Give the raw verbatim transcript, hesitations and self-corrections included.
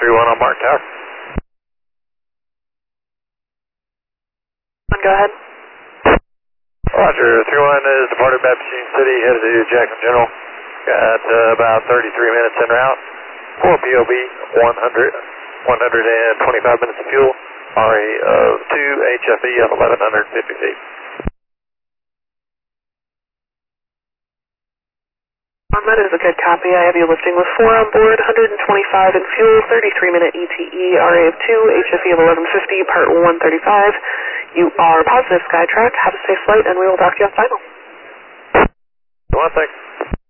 three one on Mark Tower. Go ahead. Roger, three one is departed Baptist Union City, headed to Jackson General. Got uh, about thirty-three minutes en route. For P O B, one hundred, one hundred twenty-five minutes of fuel. R A of two, H F E of eleven fifty feet. That is a good copy. I have you lifting with four on board, one hundred twenty-five in fuel, thirty-three minute E T E, R A of two, H F E of eleven fifty, part one thirty-five. You are positive, Skytrack. Have a safe flight, and we will dock you on final. One, thanks.